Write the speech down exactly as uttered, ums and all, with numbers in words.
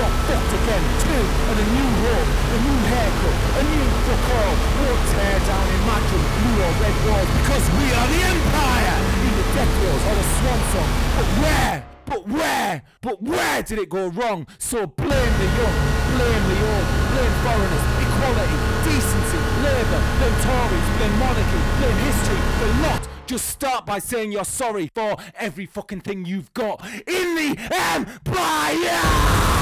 got fucked again too. And a new hope, a new haircut, a new fuck all. Won't tear down imagine blue or red walls, because we are the Empire! In the death rolls or the swan song. But where? But where? But where did it go wrong? So blame the young, blame the old, blame foreigners, equality, decency, labour, blame Tories, blame monarchy, blame history, the lot. Just start by saying you're sorry for every fucking thing you've got in the Empire!